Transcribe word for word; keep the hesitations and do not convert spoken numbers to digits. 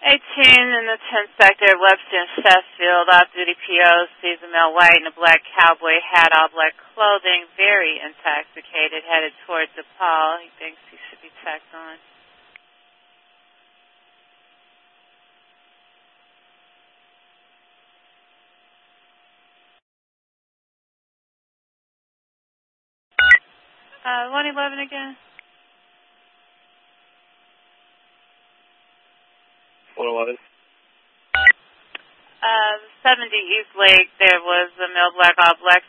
eighteen in the tenth sector, Webster and Sheffield, off-duty P O sees a male white in a black cowboy hat, all black clothing, very intoxicated, headed towards DePaul. He thinks he should be checked on. Uh, one eleven again? one eleven. Uh, seventy East Lake, there was a male black, all black